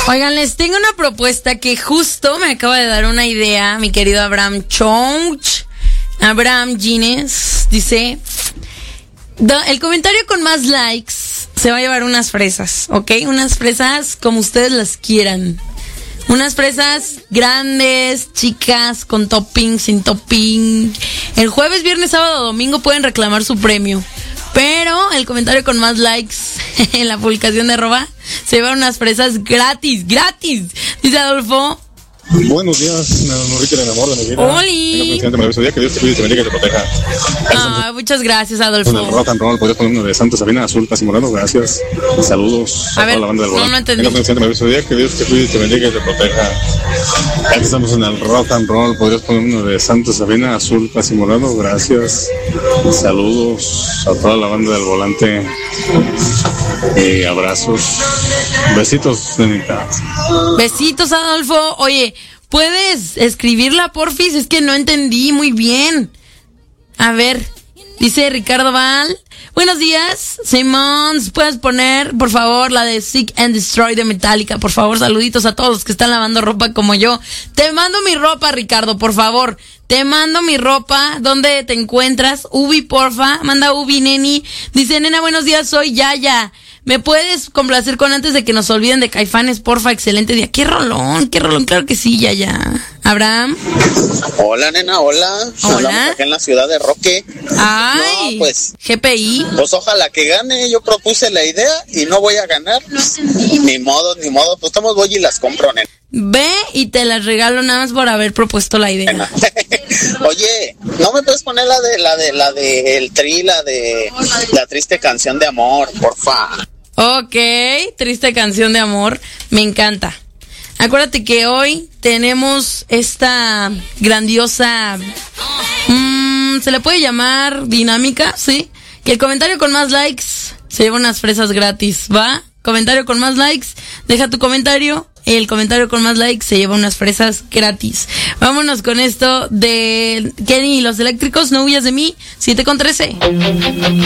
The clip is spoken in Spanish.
Oigan, les tengo una propuesta que justo me acaba de dar una idea, mi querido Abraham Chouch. Abraham Gines dice: el comentario con más likes se va a llevar unas fresas, ¿ok? Unas fresas como ustedes las quieran. Unas fresas grandes, chicas, con topping, sin topping. El jueves, viernes, sábado, domingo pueden reclamar su premio. Pero el comentario con más likes en la publicación de @ se lleva unas fresas gratis. Dice Adolfo: buenos días, Enrique, el amor de mi vida. ¡Oli! Que Dios te cuide, te bendiga y te proteja. Muchas gracias, Adolfo. Con el rock and roll, podrías poner uno de Santa Sabina, Azul, Casi Moreno, gracias. Saludos a ver, toda la banda del volante. No entendí. Que Dios te cuide, te bendiga y te proteja. Aquí estamos en el rock and roll, podrías poner uno de Santa Sabina, Azul, Casi Moreno, gracias. Saludos a toda la banda del volante. Abrazos. Besitos, nenita. Besitos, Adolfo. Oye, ¿puedes escribirla, porfis? Es que no entendí muy bien. A ver, dice Ricardo Val: buenos días, Simons. ¿Puedes poner, por favor, la de Seek and Destroy de Metallica? Por favor, saluditos a todos los que están lavando ropa como yo. Te mando mi ropa, Ricardo, por favor. Te mando mi ropa. ¿Dónde te encuentras? Ubi, porfa. Manda Ubi, neni. Dice: nena, buenos días, soy Yaya. ¿Me puedes complacer con Antes de que nos olviden de Caifanes, porfa? Excelente día. ¡Qué rolón! Claro que sí, Yaya. Abraham. Hola, nena, hola. Andamos acá en la ciudad de Roque. Ay, no, pues GPI. Pues ojalá que gane. Yo propuse la idea y no voy a ganar. Ni modo. Pues estamos, voy y las compro, nena. Ve y te las regalo nada más por haber propuesto la idea. Oye, ¿no me puedes poner la de el Tri, la de la triste canción de amor, porfa? Ok, triste canción de amor, me encanta. Acuérdate que hoy tenemos esta grandiosa, se le puede llamar dinámica, ¿sí? Que el comentario con más likes se lleva unas fresas gratis, ¿va? Comentario con más likes, deja tu comentario. El comentario con más likes se lleva unas fresas gratis. Vámonos con esto de Kenny y los Eléctricos, No huyas de mí, 7:13.